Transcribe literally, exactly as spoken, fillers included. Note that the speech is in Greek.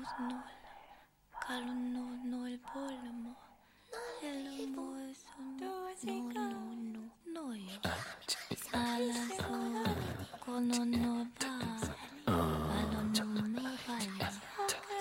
null. Καλούν νουλ πόλεμο. Έλεμο έσον νου νου νου νου. Αλλά στο κονονοπά.